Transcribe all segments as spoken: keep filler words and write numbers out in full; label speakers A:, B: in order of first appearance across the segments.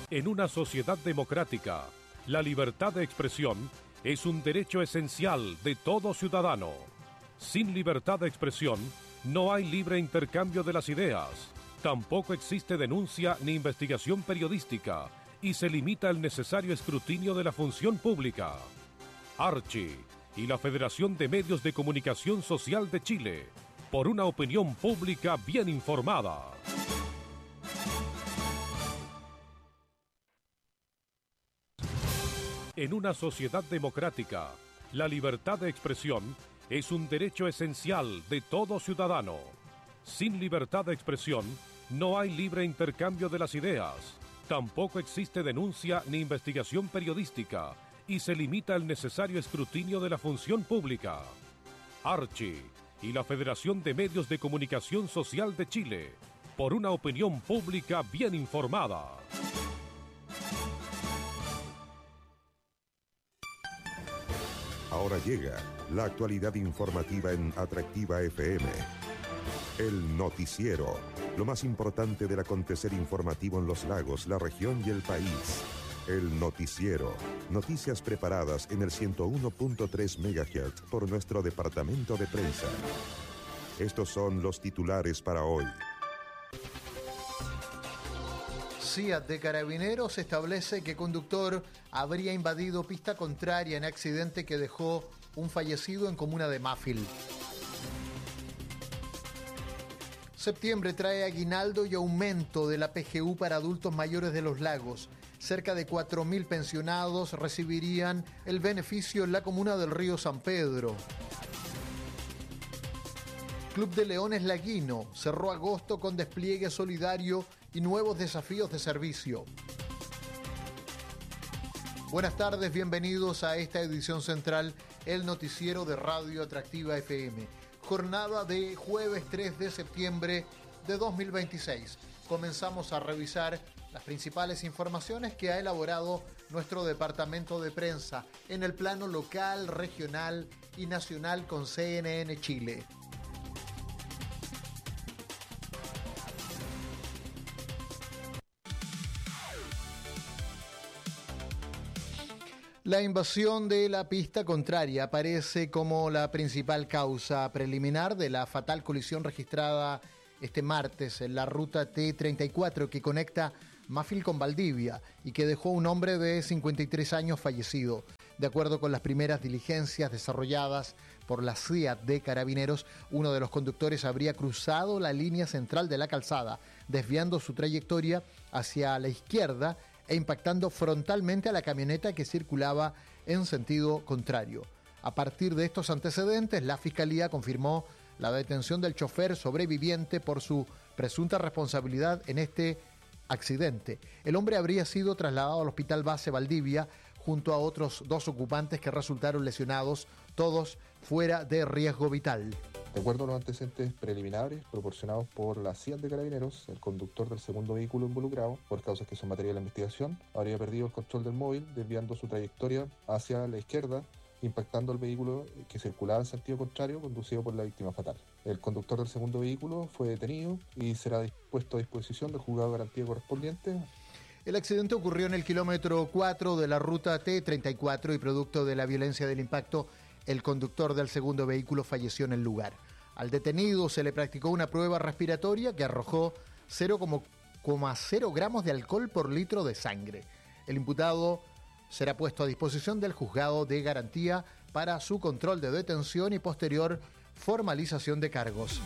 A: En una sociedad democrática, la libertad de expresión es un derecho esencial de todo ciudadano. Sin libertad de expresión, no hay libre intercambio de las ideas. Tampoco existe denuncia ni investigación periodística y se limita el necesario escrutinio de la función pública. Archi y la Federación de Medios de Comunicación Social de Chile, por una opinión pública bien informada. En una sociedad democrática, la libertad de expresión es un derecho esencial de todo ciudadano. Sin libertad de expresión, no hay libre intercambio de las ideas. Tampoco existe denuncia ni investigación periodística y se limita el necesario escrutinio de la función pública. Archi y la Federación de Medios de Comunicación Social de Chile, por una opinión pública bien informada.
B: Ahora llega la actualidad informativa en Atractiva F M. El noticiero, lo más importante del acontecer informativo en los lagos, la región y el país. El noticiero, noticias preparadas en el ciento uno punto tres megahertz por nuestro departamento de prensa. Estos son los titulares para hoy.
C: C I A de Carabineros establece que conductor habría invadido pista contraria en accidente que dejó un fallecido en comuna de Mafil. Septiembre trae aguinaldo y aumento de la P G U para adultos mayores de los lagos. Cerca de cuatro mil pensionados recibirían el beneficio en la comuna del Río San Pedro. Club de Leones Laguino cerró agosto con despliegue solidario y nuevos desafíos de servicio. Buenas tardes, bienvenidos a esta edición central, el noticiero de Radio Atractiva F M. Jornada de jueves tres de septiembre de dos mil veintiséis. Comenzamos a revisar las principales informaciones que ha elaborado nuestro departamento de prensa en el plano local, regional y nacional con C N N Chile. La invasión de la pista contraria aparece como la principal causa preliminar de la fatal colisión registrada este martes en la ruta T treinta y cuatro que conecta Mafil con Valdivia y que dejó un hombre de cincuenta y tres años fallecido. De acuerdo con las primeras diligencias desarrolladas por la C I A de Carabineros, uno de los conductores habría cruzado la línea central de la calzada, desviando su trayectoria hacia la izquierda e impactando frontalmente a la camioneta que circulaba en sentido contrario. A partir de estos antecedentes, la Fiscalía confirmó la detención del chofer sobreviviente por su presunta responsabilidad en este accidente. El hombre habría sido trasladado al Hospital Base Valdivia junto a otros dos ocupantes que resultaron lesionados, todos fuera de riesgo vital.
D: De acuerdo a los antecedentes preliminares proporcionados por la C I A de Carabineros, el conductor del segundo vehículo involucrado, por causas que son materia de la investigación, habría perdido el control del móvil, desviando su trayectoria hacia la izquierda, impactando al vehículo que circulaba en sentido contrario, conducido por la víctima fatal. El conductor del segundo vehículo fue detenido y será puesto a disposición del juzgado de garantía correspondiente.
C: El accidente ocurrió en el kilómetro cuatro de la ruta T treinta y cuatro y producto de la violencia del impacto, el conductor del segundo vehículo falleció en el lugar. Al detenido se le practicó una prueba respiratoria que arrojó cero coma cero gramos de alcohol por litro de sangre. El imputado será puesto a disposición del juzgado de garantía para su control de detención y posterior formalización de cargos.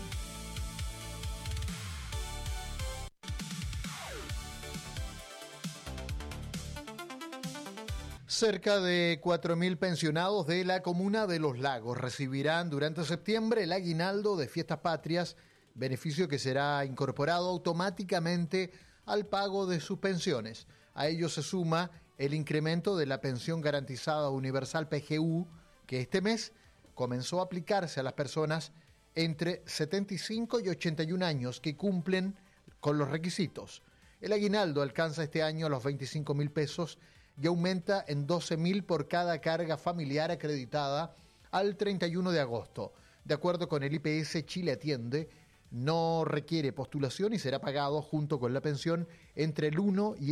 C: Cerca de cuatro mil pensionados de la comuna de Los Lagos recibirán durante septiembre el aguinaldo de Fiestas Patrias, beneficio que será incorporado automáticamente al pago de sus pensiones. A ello se suma el incremento de la pensión garantizada universal P G U, que este mes comenzó a aplicarse a las personas entre setenta y cinco y ochenta y un años que cumplen con los requisitos. El aguinaldo alcanza este año los veinticinco mil pesos y aumenta en doce mil por cada carga familiar acreditada al treinta y uno de agosto. De acuerdo con el I P S Chile Atiende, no requiere postulación y será pagado junto con la pensión entre el uno y el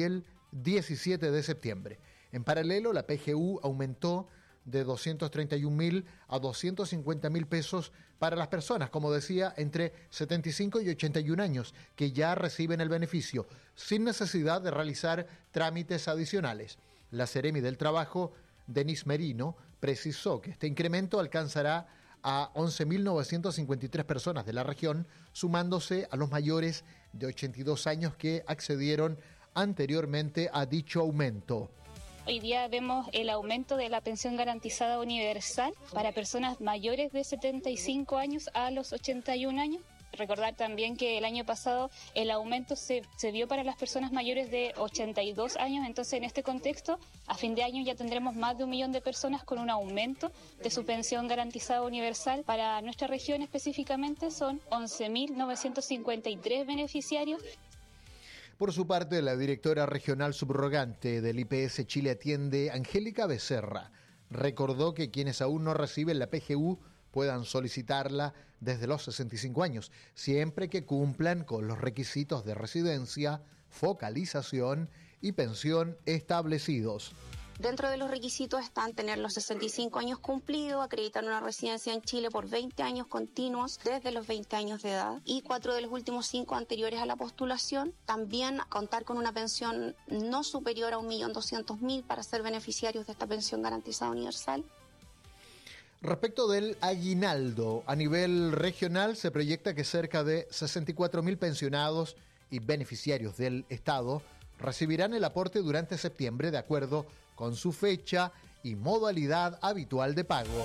C: diecisiete de septiembre. En paralelo, la P G U aumentó de doscientos treinta y un mil a doscientos cincuenta mil pesos para las personas, como decía, entre setenta y cinco y ochenta y un años, que ya reciben el beneficio, sin necesidad de realizar trámites adicionales. La Seremi del Trabajo, Denise Merino, precisó que este incremento alcanzará a once mil novecientos cincuenta y tres personas de la región, sumándose a los mayores de ochenta y dos años que accedieron anteriormente a dicho aumento.
E: Hoy día vemos el aumento de la pensión garantizada universal para personas mayores de setenta y cinco años a los ochenta y un años. Recordar también que el año pasado el aumento se, se vio para las personas mayores de ochenta y dos años, entonces en este contexto a fin de año ya tendremos más de un millón de personas con un aumento de su pensión garantizada universal. Para nuestra región específicamente son once mil novecientos cincuenta y tres beneficiarios.
C: Por su parte, la directora regional subrogante del I P S Chile Atiende, Angélica Becerra, recordó que quienes aún no reciben la P G U puedan solicitarla desde los sesenta y cinco años, siempre que cumplan con los requisitos de residencia, focalización y pensión establecidos.
F: Dentro de los requisitos están tener los sesenta y cinco años cumplidos, acreditar una residencia en Chile por veinte años continuos desde los veinte años de edad y cuatro de los últimos cinco anteriores a la postulación. También contar con una pensión no superior a un millón doscientos mil para ser beneficiarios de esta pensión garantizada universal.
C: Respecto del aguinaldo, a nivel regional se proyecta que cerca de sesenta y cuatro mil pensionados y beneficiarios del Estado recibirán el aporte durante septiembre de acuerdo con su fecha y modalidad habitual de pago.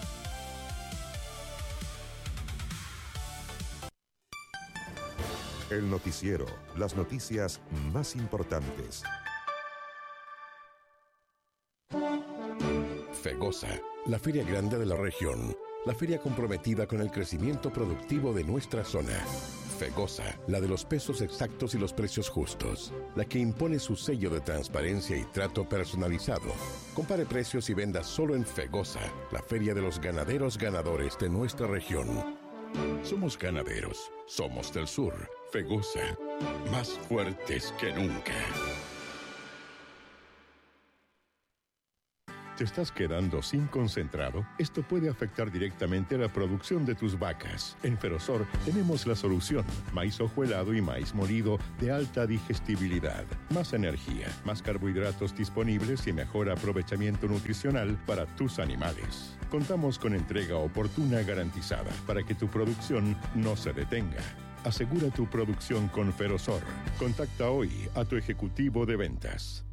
B: El noticiero, las noticias más importantes.
G: FEGOSA, la feria grande de la región, la feria comprometida con el crecimiento productivo de nuestra zona. FEGOSA, la de los pesos exactos y los precios justos, la que impone su sello de transparencia y trato personalizado. Compare precios y venda solo en FEGOSA, la feria de los ganaderos ganadores de nuestra región. Somos ganaderos, somos del sur. FEGOSA, más fuertes que nunca. ¿Te estás quedando sin concentrado? Esto puede afectar directamente la producción de tus vacas. En Ferosor tenemos la solución. Maíz hojuelado y maíz molido de alta digestibilidad. Más energía, más carbohidratos disponibles y mejor aprovechamiento nutricional para tus animales. Contamos con entrega oportuna garantizada para que tu producción no se detenga. Asegura tu producción con Ferosor. Contacta hoy a tu ejecutivo de ventas.